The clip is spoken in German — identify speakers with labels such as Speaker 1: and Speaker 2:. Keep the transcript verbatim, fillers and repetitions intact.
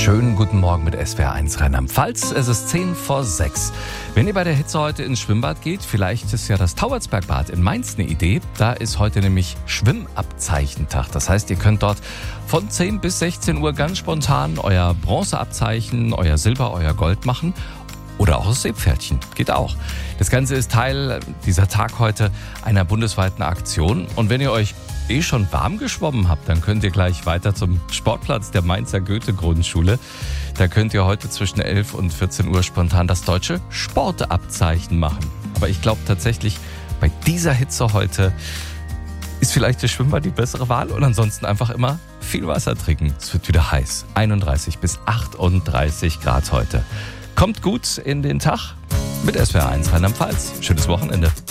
Speaker 1: Schönen guten Morgen mit S W R eins Rheinland-Pfalz. Es ist zehn vor sechs. Wenn ihr bei der Hitze heute ins Schwimmbad geht, vielleicht ist ja das Taubertsbergbad in Mainz eine Idee. Da ist heute nämlich Schwimmabzeichentag. Das heißt, ihr könnt dort von zehn bis sechzehn Uhr ganz spontan euer Bronzeabzeichen, euer Silber, euer Gold machen. Oder auch das Seepferdchen, geht auch. Das Ganze ist Teil dieser Tag heute einer bundesweiten Aktion. Und wenn ihr euch eh schon warm geschwommen habt, dann könnt ihr gleich weiter zum Sportplatz der Mainzer Goethe-Grundschule. Da könnt ihr heute zwischen elf und vierzehn Uhr spontan das deutsche Sportabzeichen machen. Aber ich glaube tatsächlich, bei dieser Hitze heute ist vielleicht das Schwimmbad die bessere Wahl und ansonsten einfach immer viel Wasser trinken. Es wird wieder heiß. einunddreißig bis achtunddreißig Grad heute. Kommt gut in den Tag mit S W R eins Rheinland-Pfalz. Schönes Wochenende.